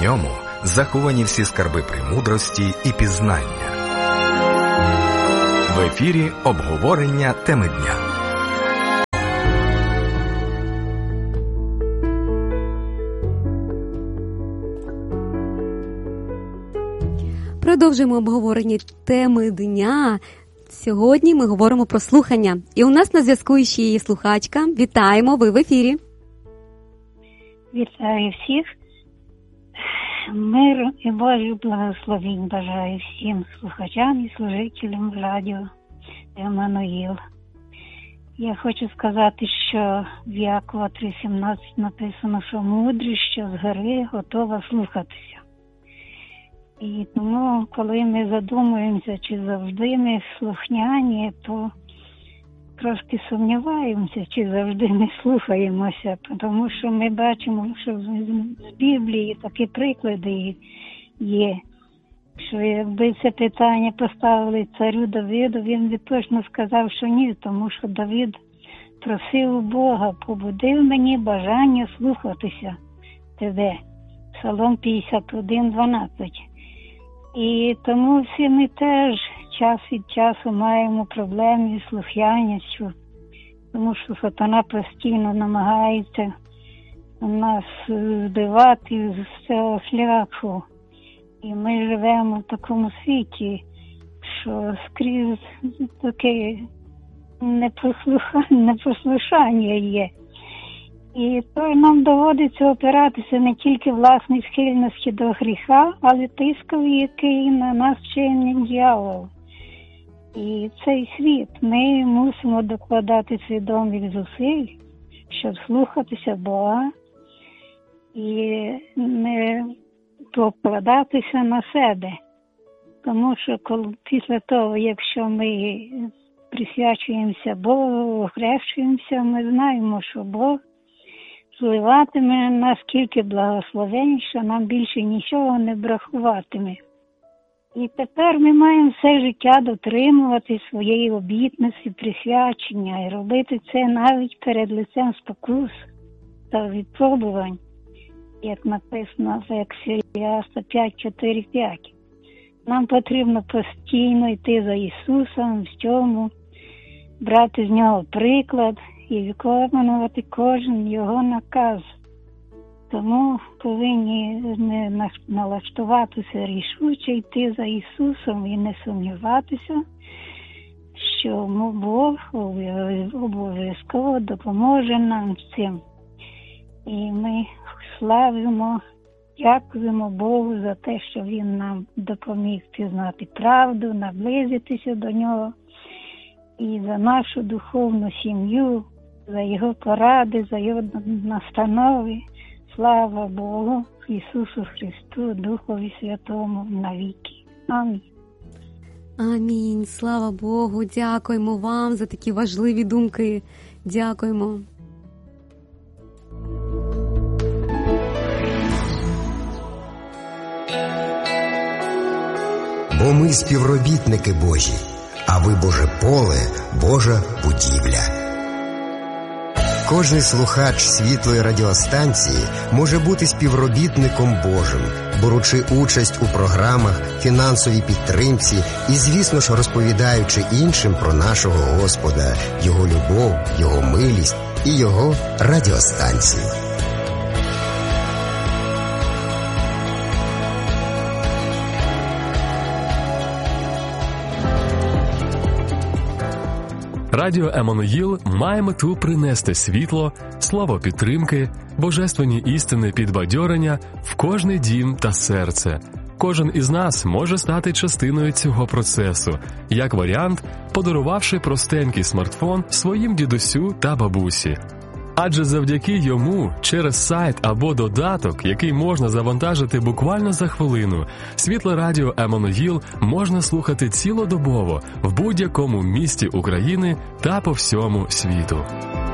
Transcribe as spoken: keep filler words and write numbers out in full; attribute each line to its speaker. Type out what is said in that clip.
Speaker 1: ньому заховані всі скарби премудрості і пізнання. В ефірі обговорення теми дня.
Speaker 2: Продовжуємо обговорення теми дня. Сьогодні ми говоримо про слухання. І у нас на зв'язку ще є слухачка. Вітаємо, ви в ефірі.
Speaker 3: Вітаю всіх. Миру і Божих благословень бажаю всім слухачам і служителям радіо Еммануїл. Я хочу сказати, що в Якова три сімнадцять написано, що мудрість, що згори, готова слухатися. І тому, коли ми задумуємося, чи завжди ми слухняні, то трошки сумніваємося, чи завжди ми слухаємося, тому що ми бачимо, що з Біблії такі приклади є, що якби це питання поставили царю Давиду, він би точно сказав, що ні, тому що Давид просив у Бога, побудив мені бажання слухатися тебе. Псалом п'ятдесят один дванадцять. І тому всі ми теж час від часу маємо проблеми з слухняністю, тому що сатана постійно намагається нас збивати з цього шляху. І ми живемо в такому світі, що скрізь таке непослушання є. І то нам доводиться опиратися не тільки власній схильності до гріха, але тискові, який на нас чинить диявол. І цей світ ми мусимо докладати свідомих зусиль, щоб слухатися Бога і не покладатися на себе. Тому що коли, після того, якщо ми присвячуємося Богу, охрещуємося, ми знаємо, що Бог зливатиме наскільки благословень, що нам більше нічого не бракуватиме. І тепер ми маємо все життя дотримувати своєї обітниці, присвячення і робити це навіть перед лицем спокус та випробувань, як написано в Ексодуса п'ять чотири п'ять. Нам потрібно постійно йти за Ісусом в цьому, брати з Нього приклад і виконувати кожен Його наказ. Тому повинні не налаштуватися рішуче, йти за Ісусом і не сумніватися, що Бог обов'язково допоможе нам з цим. І ми славимо, дякуємо Богу за те, що Він нам допоміг пізнати правду, наблизитися до Нього, і за нашу духовну сім'ю, за Його поради, за Його настанови. Слава Богу, Ісусу Христу, Духові Святому навіки. Амінь.
Speaker 2: Амінь. Слава Богу. Дякуємо вам за такі важливі думки. Дякуємо.
Speaker 4: Бо ми співробітники Божі, а ви Боже поле, Божа будівля. Кожний слухач світлої радіостанції може бути співробітником Божим, беручи участь у програмах, фінансовій підтримці і, звісно ж, розповідаючи іншим про нашого Господа, Його любов, Його милість і Його радіостанцію.
Speaker 5: Радіо Еммануїл має мету принести світло, слово підтримки, божественні істини підбадьорення в кожний дім та серце. Кожен із нас може стати частиною цього процесу, як варіант, подарувавши простенький смартфон своїм дідусю та бабусі. Адже завдяки йому через сайт або додаток, який можна завантажити буквально за хвилину, світле радіо Еммануїл можна слухати цілодобово в будь-якому місті України та по всьому світу.